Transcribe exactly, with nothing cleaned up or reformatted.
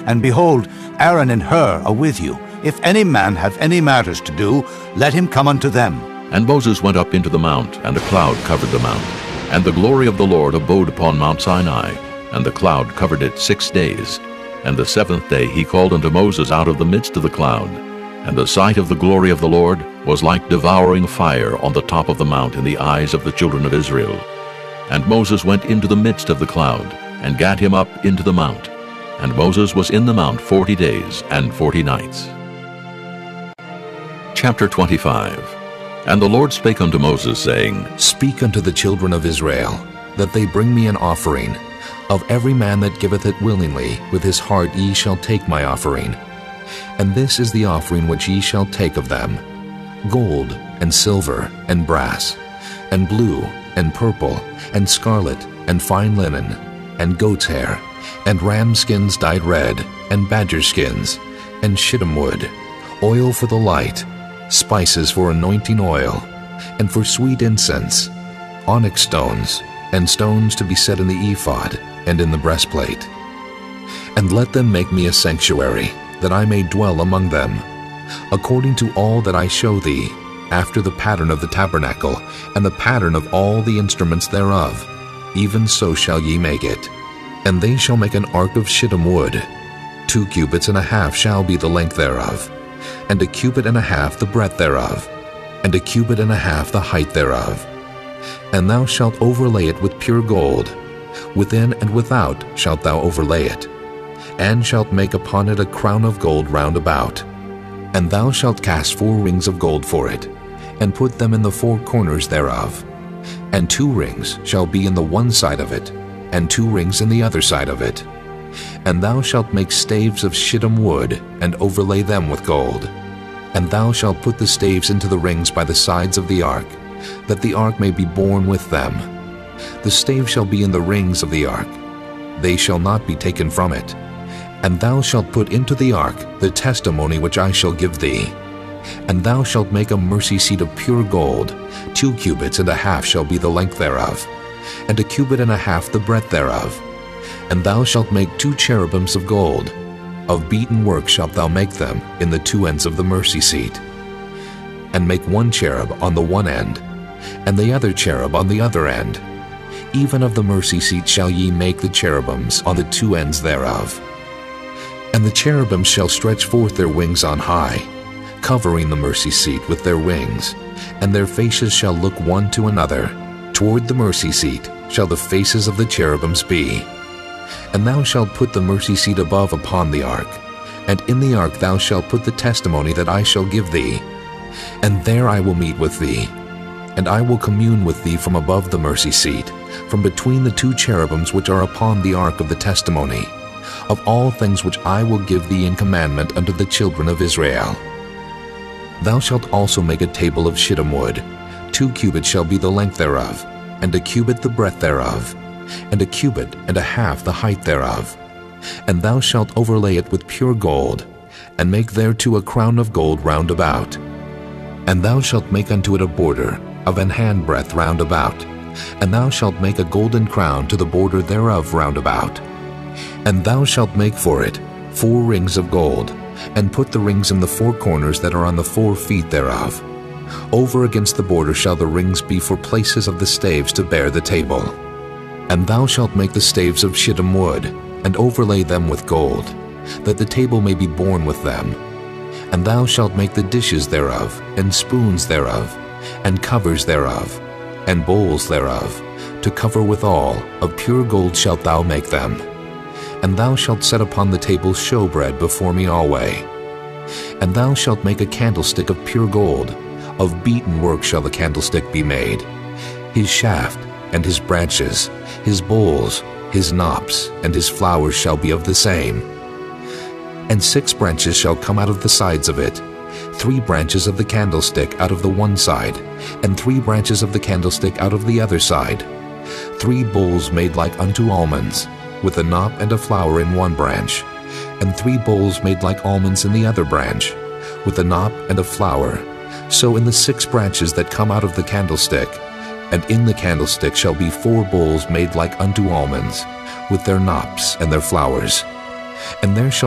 and behold, Aaron and Hur are with you. If any man have any matters to do, let him come unto them. And Moses went up into the mount, and a cloud covered the mount. And the glory of the Lord abode upon Mount Sinai, and the cloud covered it six days. And the seventh day he called unto Moses out of the midst of the cloud. And the sight of the glory of the Lord was like devouring fire on the top of the mount in the eyes of the children of Israel. And Moses went into the midst of the cloud, and gat him up into the mount. And Moses was in the mount forty days and forty nights. Chapter twenty-five. And the Lord spake unto Moses, saying, Speak unto the children of Israel, that they bring me an offering. Of every man that giveth it willingly, with his heart ye shall take my offering. And this is the offering which ye shall take of them: gold, and silver, and brass, and blue, and purple, and scarlet, and fine linen, and goat's hair, and ram skins dyed red, and badger skins, and shittim wood, oil for the light, spices for anointing oil, and for sweet incense, onyx stones, and stones to be set in the ephod, and in the breastplate. And let them make me a sanctuary, that I may dwell among them, according to all that I show thee, after the pattern of the tabernacle, and the pattern of all the instruments thereof, even so shall ye make it. And they shall make an ark of shittim wood. Two cubits and a half shall be the length thereof, and a cubit and a half the breadth thereof, and a cubit and a half the height thereof. And thou shalt overlay it with pure gold. Within and without shalt thou overlay it, and shalt make upon it a crown of gold round about. And thou shalt cast four rings of gold for it, and put them in the four corners thereof. And two rings shall be in the one side of it, and two rings in the other side of it. And thou shalt make staves of shittim wood, and overlay them with gold. And thou shalt put the staves into the rings by the sides of the ark, that the ark may be borne with them. The stave shall be in the rings of the ark. They shall not be taken from it. And thou shalt put into the ark the testimony which I shall give thee. And thou shalt make a mercy seat of pure gold. Two cubits and a half shall be the length thereof, and a cubit and a half the breadth thereof. And thou shalt make two cherubims of gold. Of beaten work shalt thou make them in the two ends of the mercy seat. And make one cherub on the one end, and the other cherub on the other end. Even of the mercy seat shall ye make the cherubims on the two ends thereof. And the cherubims shall stretch forth their wings on high, covering the mercy seat with their wings, and their faces shall look one to another. Toward the mercy seat shall the faces of the cherubims be. And thou shalt put the mercy seat above upon the ark, and in the ark thou shalt put the testimony that I shall give thee. And there I will meet with thee, and I will commune with thee from above the mercy seat, from between the two cherubims which are upon the ark of the testimony, of all things which I will give thee in commandment unto the children of Israel. Thou shalt also make a table of shittim wood. Two cubits shall be the length thereof, and a cubit the breadth thereof, and a cubit and a half the height thereof. And thou shalt overlay it with pure gold, and make thereto a crown of gold round about. And thou shalt make unto it a border of an handbreadth round about, and thou shalt make a golden crown to the border thereof round about. And thou shalt make for it four rings of gold, and put the rings in the four corners that are on the four feet thereof. Over against the border shall the rings be for places of the staves to bear the table. And thou shalt make the staves of shittim wood, and overlay them with gold, that the table may be borne with them. And thou shalt make the dishes thereof, and spoons thereof, and covers thereof, and bowls thereof, to cover withal, of pure gold shalt thou make them. And thou shalt set upon the table showbread before me alway. And thou shalt make a candlestick of pure gold. Of beaten work shall the candlestick be made. His shaft, and his branches, his bowls, his knops, and his flowers shall be of the same. And six branches shall come out of the sides of it, three branches of the candlestick out of the one side, and three branches of the candlestick out of the other side. Three bowls made like unto almonds, with a knop and a flower in one branch, and three bowls made like almonds in the other branch, with a knop and a flower. So in the six branches that come out of the candlestick, and in the candlestick shall be four bowls made like unto almonds, with their knops and their flowers. And there shall